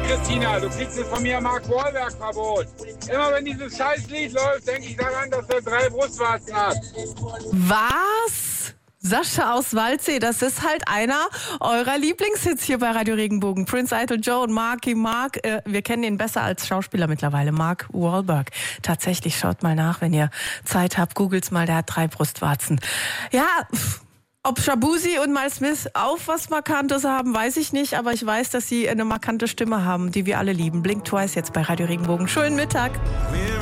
Christina, du kriegst jetzt von mir Mark Wahlberg-Verbot. Immer wenn dieses Scheißlied läuft, denke ich daran, dass er 3 Brustwarzen hat. Was? Sascha aus Waldsee, das ist halt einer eurer Lieblingshits hier bei Radio Regenbogen. Prince Idol Joe und Marky Mark. Wir kennen ihn besser als Schauspieler mittlerweile, Mark Wahlberg. Tatsächlich, schaut mal nach, wenn ihr Zeit habt. Googelt's mal, der hat 3 Brustwarzen. Ja, ob Shabuzi und Miles Smith auch was Markantes haben, weiß ich nicht. Aber ich weiß, dass sie eine markante Stimme haben, die wir alle lieben. Blink Twice jetzt bei Radio Regenbogen. Schönen Mittag.